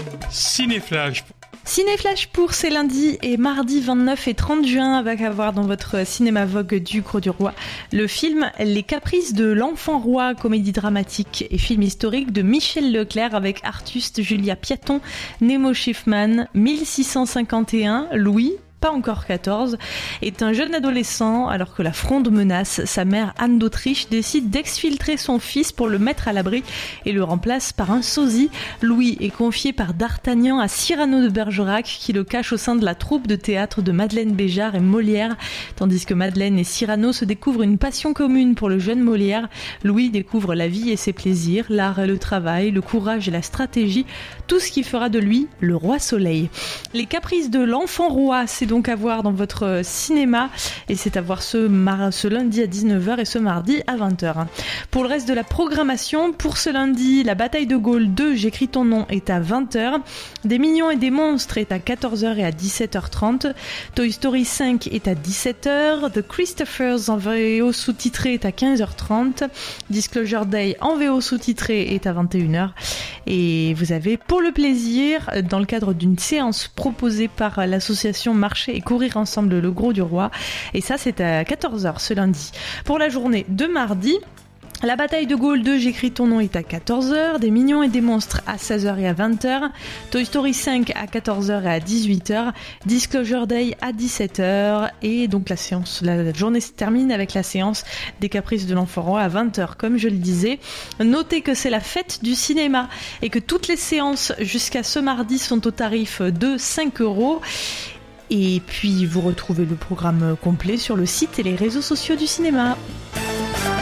Cinéflash. Cinéflash pour ces lundis et mardis 29 et 30 juin avec à voir dans votre cinéma Vogue du Gros du Roi le film Les Caprices de l'Enfant Roi, comédie dramatique et film historique de Michel Leclerc avec Artuste, Julia Piaton, Nemo Schiffman, 1651, Louis, pas encore 14, est un jeune adolescent alors que la fronde menace. Sa mère Anne d'Autriche décide d'exfiltrer son fils pour le mettre à l'abri et le remplace par un sosie. Louis est confié par D'Artagnan à Cyrano de Bergerac qui le cache au sein de la troupe de théâtre de Madeleine Béjart et Molière. Tandis que Madeleine et Cyrano se découvrent une passion commune pour le jeune Molière, Louis découvre la vie et ses plaisirs, l'art et le travail, le courage et la stratégie, tout ce qui fera de lui le roi soleil. Les Caprices de l'Enfant Roi, c'est donc à voir dans votre cinéma et c'est à voir ce lundi à 19h et ce mardi à 20h. Pour le reste de la programmation, pour ce lundi, La Bataille de Gaulle 2, J'écris ton nom est à 20h, Des Mignons et des Monstres est à 14h et à 17h30, Toy Story 5 est à 17h, The Christophers en VO sous-titré est à 15h30, Disclosure Day en VO sous-titré est à 21h et vous avez pour le plaisir, dans le cadre d'une séance proposée par l'association Marcher et courir ensemble le Gros du Roi, et ça c'est à 14h ce lundi. Pour la journée de mardi, La Bataille de Gaulle 2, J'écris ton nom est à 14h, Des Mignons et des Monstres à 16h et à 20h, Toy Story 5 à 14h et à 18h, Disclosure Day à 17h, et donc la journée se termine avec la séance des Caprices de l'Enfant Roi à 20h, comme je le disais. Notez que c'est la fête du cinéma et que toutes les séances jusqu'à ce mardi sont au tarif de 5€. Et puis vous retrouvez le programme complet sur le site et les réseaux sociaux du cinéma.